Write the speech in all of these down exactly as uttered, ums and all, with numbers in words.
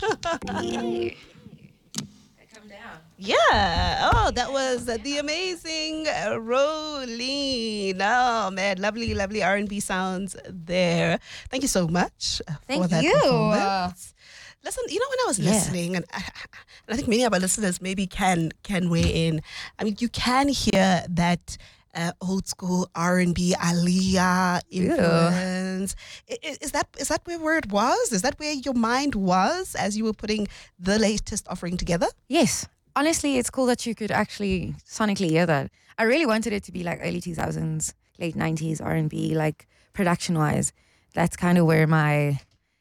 Yeah. Come down. Yeah. Oh, that was uh, the amazing uh, Rolene. Oh man, lovely, lovely R and B sounds there. Thank you so much uh, for Thank that you. performance. Listen, you know when I was Yeah. listening, and I, and I think many of our listeners maybe can can weigh in. I mean, you can hear that uh, old school R and B Aaliyah influence. I- i- Is that is that where, where it was? Is that where your mind was as you were putting the latest offering together? Yes. Honestly, it's cool that you could actually sonically hear that. I really wanted it to be like early two thousands, late nineties R and B, like production wise. That's kind of where my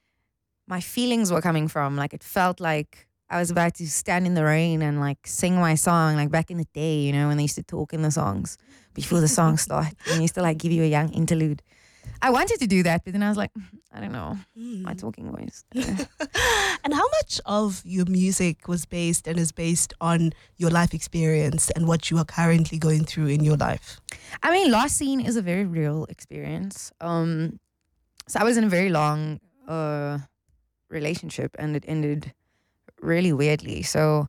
my feelings were coming from. Like it felt like I was about to stand in the rain and like sing my song, like back in the day, you know, when they used to talk in the songs before the song start. And they used to like give you a young interlude. I wanted to do that, but then I was like, "Mm, I don't know, my talking voice. Uh, And how much of your music was based and is based on your life experience and what you are currently going through in your life? I mean, Lost Scene is a very real experience. Um, so I was in a very long uh, relationship and it ended really weirdly. So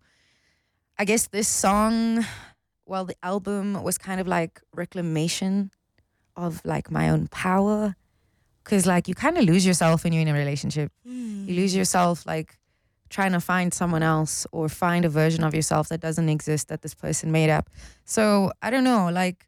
I guess this song, well, the album was kind of like reclamation of like my own power. Cause like you kind of lose yourself when you're in a relationship. You lose yourself like trying to find someone else or find a version of yourself that doesn't exist that this person made up. So I don't know, like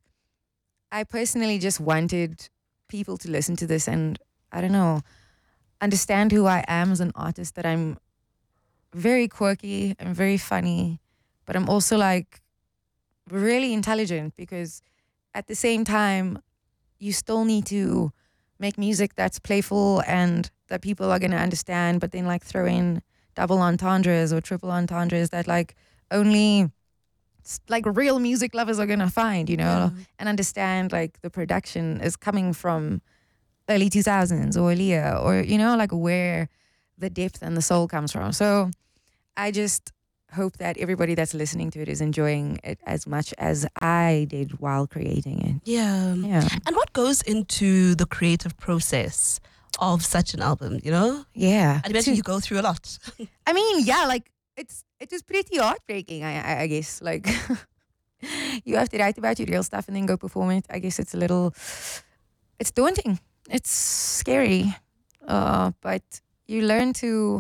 I personally just wanted people to listen to this and I don't know, understand who I am as an artist, that I'm very quirky, I'm very funny, but I'm also like really intelligent because at the same time, you still need to make music that's playful and that people are going to understand, but then like throw in double entendres or triple entendres that like only s- like real music lovers are going to find, you know, and understand like the production is coming from early two thousands or Aaliyah or, you know, like where the depth and the soul comes from. So I just hope that everybody that's listening to it is enjoying it as much as I did while creating it. Yeah. Yeah. And what goes into the creative process of such an album, you know? Yeah. I imagine To- you go through a lot. I mean, yeah, like it's it is pretty heartbreaking, I I, I guess. Like you have to write about your real stuff and then go perform it. I guess it's a little it's daunting. It's scary. Uh, but you learn to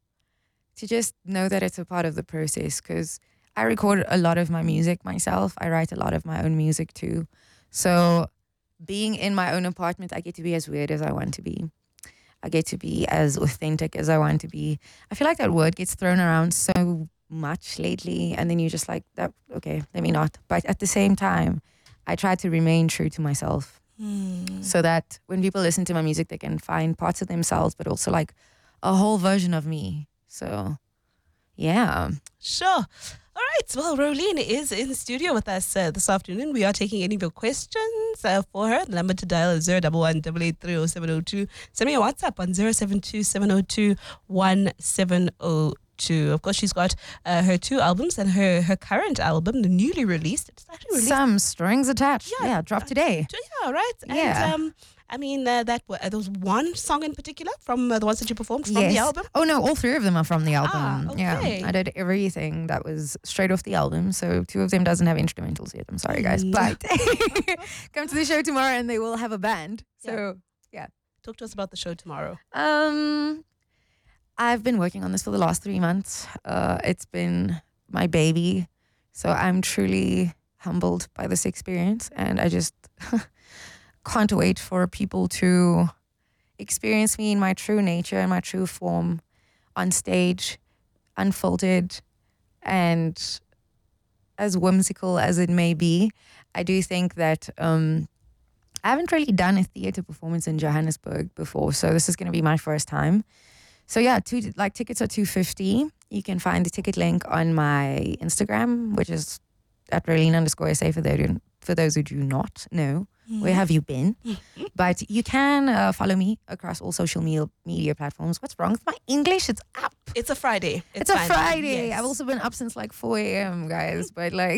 to just know that it's a part of the process because I record a lot of my music myself. I write a lot of my own music too. So being in my own apartment, I get to be as weird as I want to be. I get to be as authentic as I want to be. I feel like that word gets thrown around so much lately, and then you're just like, that okay, let me not. But at the same time, I try to remain true to myself so that when people listen to my music, they can find parts of themselves, but also like a whole version of me. So, yeah. Sure. All right. Well, Rolene is in the studio with us uh, this afternoon. We are taking any of your questions uh, for her. The number to dial is zero one one eight eight three zero seven zero two. Send me a WhatsApp on zero seven two seven zero two one seven zero two. Of course, she's got uh, her two albums and her, her current album, the newly released. It's actually released. Some strings attached. Yeah. Yeah, dropped today. Yeah, right. Yeah. And um, I mean, uh, that uh, there was one song in particular from uh, the ones that you performed from Yes. the album. Oh no, all three of them are from the album. Ah, okay. Yeah, I did everything that was straight off the album. So two of them doesn't have instrumentals yet. I'm sorry, guys, Mm. but come to the show tomorrow and they will have a band. So Talk to us about the show tomorrow. um, I've been working on this for the last three months. Uh, it's been my baby, so I'm truly humbled by this experience, and I just can't wait for people to experience me in my true nature and my true form on stage, unfiltered, and as whimsical as it may be. I do think that um, I haven't really done a theater performance in Johannesburg before, so this is going to be my first time. So yeah, two like tickets are two fifty. You can find the ticket link on my Instagram, which is at Rolene underscore SA for those for those who do not know. Where have you been? But you can uh, follow me across all social media media platforms. What's wrong with my English? It's up. It's a Friday. It's, a fine. Friday. Yes. I've also been up since like four a.m. guys, but like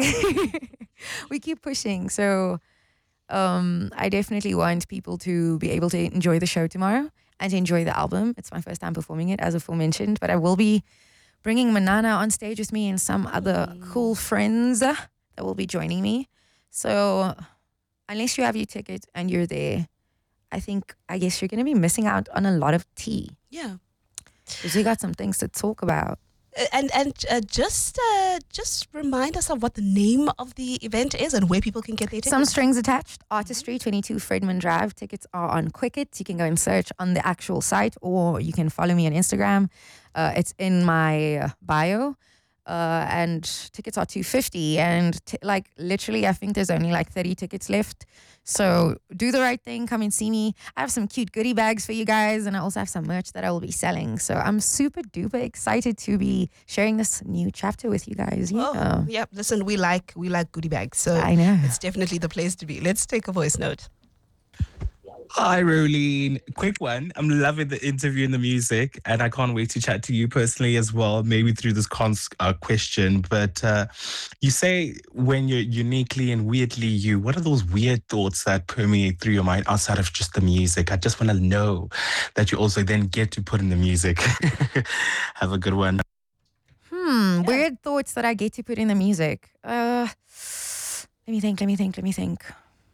we keep pushing. So um, I definitely want people to be able to enjoy the show tomorrow. and to enjoy the album. It's my first time performing it, as aforementioned, but I will be bringing Manana on stage with me and some other mm. cool friends that will be joining me. So unless you have your ticket and you're there, I think, I guess you're going to be missing out on a lot of tea. Yeah. Because we got some things to talk about. And and uh, just uh, just remind us of what the name of the event is and where people can get their tickets. Some Strings Attached, Artistry, twenty-two Fredman Drive. Tickets are on Quicket. You can go and search on the actual site, or you can follow me on Instagram. Uh, it's in my bio. Uh, and tickets are two hundred fifty dollars, and t- like literally I think there's only like thirty tickets left, so do the right thing, come and see me. I have some cute goodie bags for you guys, and I also have some merch that I will be selling, so I'm super duper excited to be sharing this new chapter with you guys. Yeah, oh, yeah. Listen, we like we like goodie bags, so I know it's definitely the place to be. Let's take a voice note. Hi, Rolene. Quick one. I'm loving the interview and the music, and I can't wait to chat to you personally as well, maybe through this cons- uh, question. But uh, you say when you're uniquely and weirdly you, what are those weird thoughts that permeate through your mind outside of just the music? I just want to know that you also then get to put in the music. Have a good one. Hmm, yeah. Weird thoughts that I get to put in the music. Uh, let me think, let me think, let me think.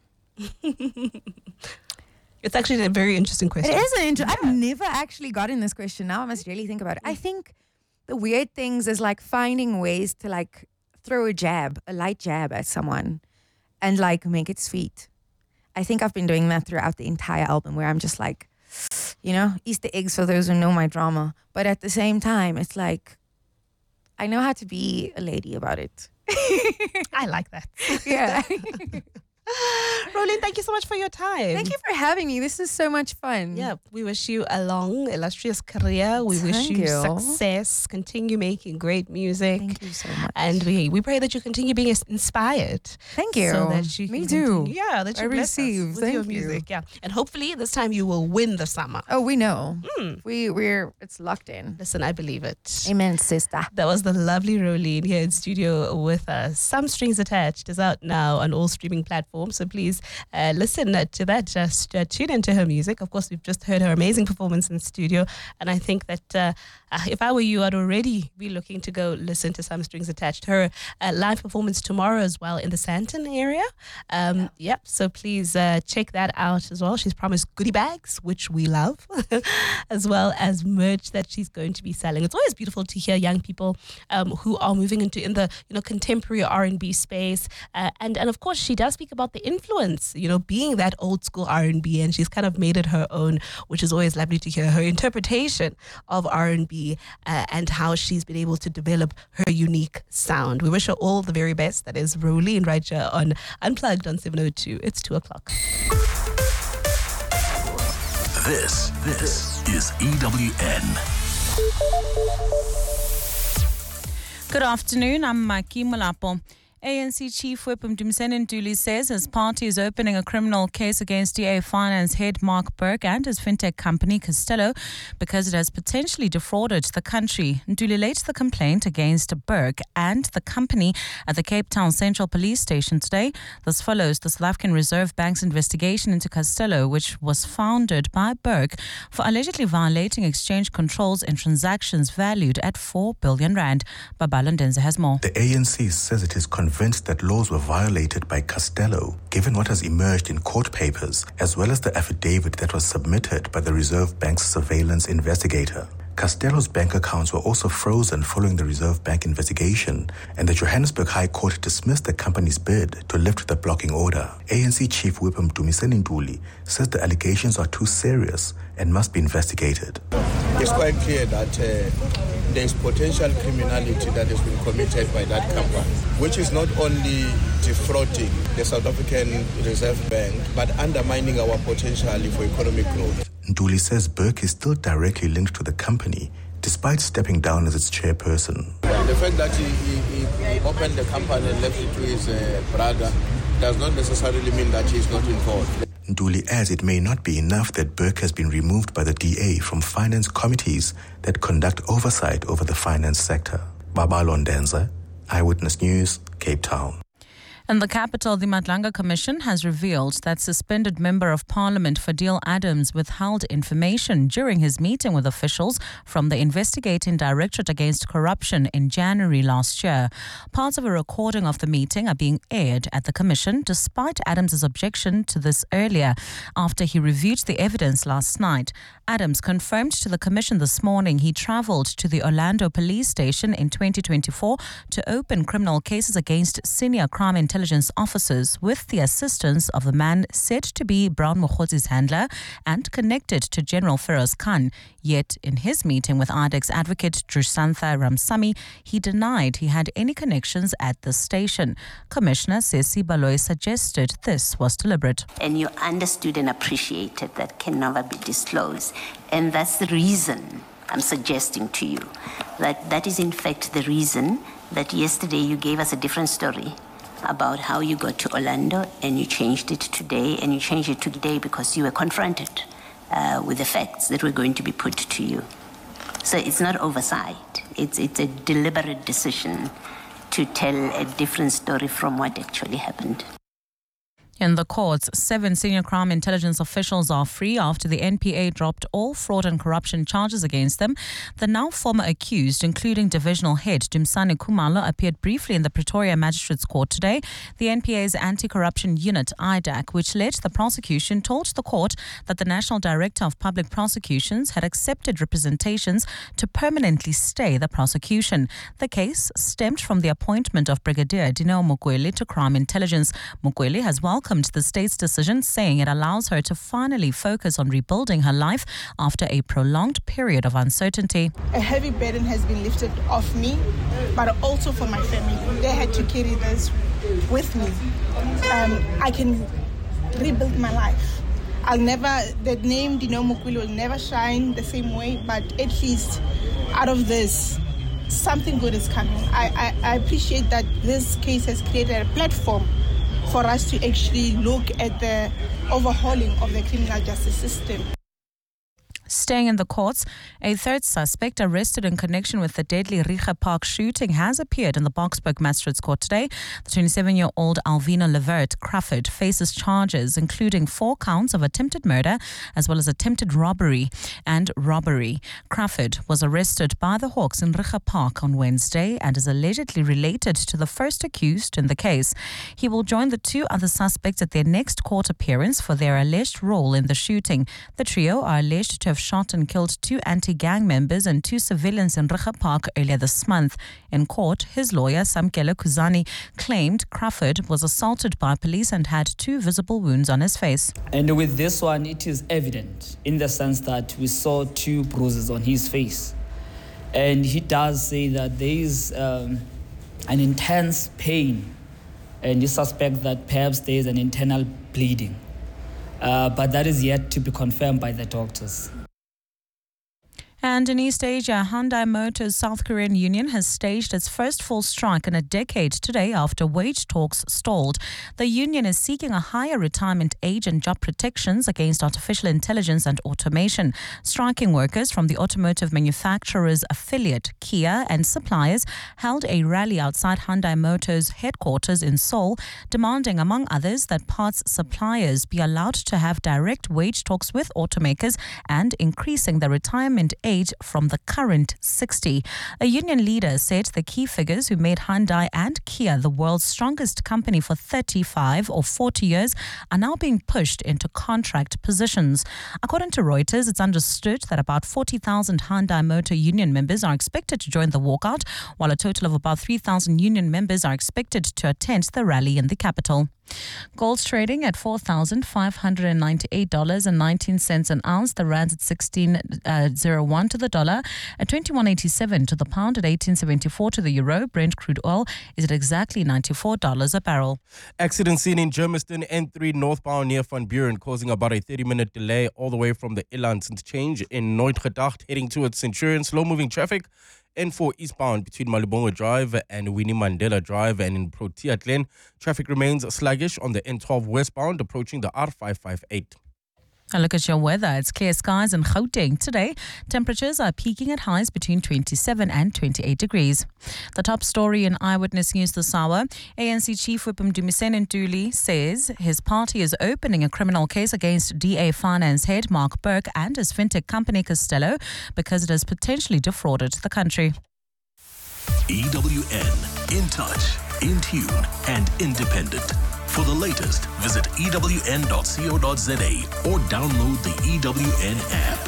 It's actually a very interesting question. It is an interesting. Yeah. I've never actually gotten this question. Now I must really think about it. I think the weird things is like finding ways to like throw a jab, a light jab at someone and like make it sweet. I think I've been doing that throughout the entire album, where I'm just like, you know, Easter eggs for those who know my drama. But at the same time, it's like, I know how to be a lady about it. I like that. Yeah. Rolene, thank you so much for your time. Thank you for having me. This is so much fun. Yeah, we wish you a long, illustrious career. We Thank wish you, you success. Continue making great music. Thank you so much. And we we pray that you continue being inspired. Thank you. So that you me can too. Continue, yeah, that you I bless receive. us with Thank your you. music. Yeah, and hopefully this time you will win the summer. Oh, we know. Mm. We we're it's locked in. Listen, I believe it. Amen, sister. That was the lovely Rolene here in studio with us. Some Strings Attached is out now on all streaming platforms. So please uh, listen to that. Just uh, tune into her music. Of course, we've just heard her amazing performance in the studio. And I think that uh, uh, if I were you, I'd already be looking to go listen to Some Strings Attached. Her uh, live performance tomorrow as well in the Sandton area. Um, yeah. Yep. So please uh, check that out as well. She's promised goodie bags, which we love, as well as merch that she's going to be selling. It's always beautiful to hear young people um, who are moving into in the you know contemporary R and B space. Uh, and, and of course, she does speak about the influence, you know, being that old school R and B, and she's kind of made it her own, which is always lovely to hear her interpretation of R and B uh, and how she's been able to develop her unique sound. We wish her all the very best. That is Rolene right here on Unplugged on seven oh two. It's two o'clock. This, this is E W N. Good afternoon, I'm Maki Molapo. A N C Chief Whip Mdumiseni Ntuli says his party is opening a criminal case against D A Finance head Mark Burke and his fintech company Castello because it has potentially defrauded the country. Ntuli laid the complaint against Burke and the company at the Cape Town Central Police Station today. This follows the South African Reserve Bank's investigation into Castello, which was founded by Burke for allegedly violating exchange controls and transactions valued at four billion rand. Babala Ndenze has more. The A N C says it is convinced that laws were violated by Castello, given what has emerged in court papers, as well as the affidavit that was submitted by the Reserve Bank's surveillance investigator. Castello's bank accounts were also frozen following the Reserve Bank investigation, and the Johannesburg High Court dismissed the company's bid to lift the blocking order. A N C Chief Whip Mdumiseni Ntuli says the allegations are too serious and must be investigated. It's quite clear that uh, there is potential criminality that has been committed by that company, which is not only defrauding the South African Reserve Bank, but undermining our potential for economic growth. Ntuli says Burke is still directly linked to the company, despite stepping down as its chairperson. The fact that he, he, he opened the company and left it to his uh, brother does not necessarily mean that he is not involved. Ntuli adds it may not be enough that Burke has been removed by the D A from finance committees that conduct oversight over the finance sector. Babala Ndenze, Eyewitness News, Cape Town. In the capital, the Madlanga Commission has revealed that suspended Member of Parliament Fadil Adams withheld information during his meeting with officials from the Investigating Directorate Against Corruption in January last year. Parts of a recording of the meeting are being aired at the Commission, despite Adams' objection to this earlier, after he reviewed the evidence last night. Adams confirmed to the Commission this morning he travelled to the Orlando police station in twenty twenty-four to open criminal cases against senior crime intelligence officers with the assistance of the man said to be Brown Mokgotzi's handler and connected to General Feroz Khan. Yet, in his meeting with I D E X advocate Drusantha Ramsamy, he denied he had any connections at the station. Commissioner Sesi Baloyi suggested this was deliberate. And you understood and appreciated that can never be disclosed. And that's the reason I'm suggesting to you that that is in fact the reason that yesterday you gave us a different story about how you got to Orlando and you changed it today, and you changed it today because you were confronted uh, with the facts that were going to be put to you. So it's not oversight. It's, it's a deliberate decision to tell a different story from what actually happened. In the courts, seven senior crime intelligence officials are free after the N P A dropped all fraud and corruption charges against them. The now former accused, including divisional head Dumsani Khumalo, appeared briefly in the Pretoria Magistrates Court today. The N P A's anti-corruption unit, I D A C, which led the prosecution, told the court that the National Director of Public Prosecutions had accepted representations to permanently stay the prosecution. The case stemmed from the appointment of Brigadier Dineo Mukweli to crime intelligence. Mukweli has welcomed the state's decision, saying it allows her to finally focus on rebuilding her life after a prolonged period of uncertainty. A heavy burden has been lifted off me, but also for my family. They had to carry this with me. Um, I can rebuild my life. I'll never, the name Dineo Mukweli will never shine the same way, but at least out of this, something good is coming. I, I, I appreciate that this case has created a platform for us to actually look at the overhauling of the criminal justice system. Staying in the courts, a third suspect arrested in connection with the deadly Riga Park shooting has appeared in the Boksburg Magistrates Court today. The twenty-seven-year-old Alvina Levert Crawford faces charges including four counts of attempted murder as well as attempted robbery and robbery. Crawford was arrested by the Hawks in Riga Park on Wednesday and is allegedly related to the first accused in the case. He will join the two other suspects at their next court appearance for their alleged role in the shooting. The trio are alleged to have shot and killed two anti-gang members and two civilians in Riga Park earlier this month. In court, his lawyer, Samkele Kuzani, claimed Crawford was assaulted by police and had two visible wounds on his face. And with this one, it is evident in the sense that we saw two bruises on his face. And he does say that there is um, an intense pain, and you suspect that perhaps there is an internal bleeding. Uh, but that is yet to be confirmed by the doctors. And in East Asia, Hyundai Motors South Korean union has staged its first full strike in a decade today after wage talks stalled. The union is seeking a higher retirement age and job protections against artificial intelligence and automation. Striking workers from the automotive manufacturer's affiliate, Kia, and suppliers held a rally outside Hyundai Motors headquarters in Seoul, demanding, among others, that parts suppliers be allowed to have direct wage talks with automakers and increasing the retirement age age from the current sixty. A union leader said the key figures who made Hyundai and Kia the world's strongest company for thirty-five or forty years are now being pushed into contract positions. According to Reuters, it's understood that about forty thousand Hyundai Motor union members are expected to join the walkout, while a total of about three thousand union members are expected to attend the rally in the capital. Gold's trading at four thousand five hundred ninety-eight dollars and nineteen cents an ounce. The rand's at sixteen oh one to the dollar, at twenty-one eighty-seven to the pound, at eighteen seventy-four to the euro. Brent crude oil is at exactly ninety-four dollars a barrel. Accident seen in Germiston N three northbound near Van Buren, causing about a thirty-minute delay all the way from the Elands interchange in Nooitgedacht heading towards Centurion. Slow-moving traffic N four eastbound between Malibongo Drive and Winnie Mandela Drive, and in Protea Glen, traffic remains sluggish on the N twelve westbound approaching the R five five eight. A look at your weather. It's clear skies in Gauteng today. Temperatures are peaking at highs between twenty-seven and twenty-eight degrees. The top story in Eyewitness News this hour. A N C Chief Whip Mdumiseni Ntuli says his party is opening a criminal case against D A Finance head Mark Burke and his fintech company Castello because it has potentially defrauded the country. E W N, in touch, in tune, and independent. For the latest, visit E W N dot co dot za or download the E W N app.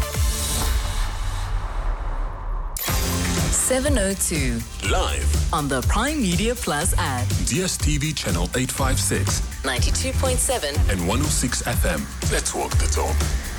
seven oh two. Live On the Prime Media Plus app. D S T V channel eight fifty-six ninety-two point seven. and one oh six F M. Let's walk the talk.